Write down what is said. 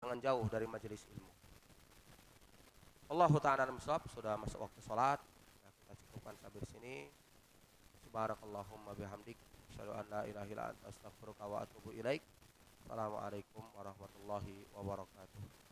jangan jauh dari majelis ilmu. Allahu ta'ala alam shawab. Sudah masuk waktu sholat. Nah, kita cukupkan sampai di sini. Subhanakallahumma bihamdik, asyhadu an la ilaha illa anta, astaghfiruka wa atubu ilaik. Assalamualaikum warahmatullahi wabarakatuh.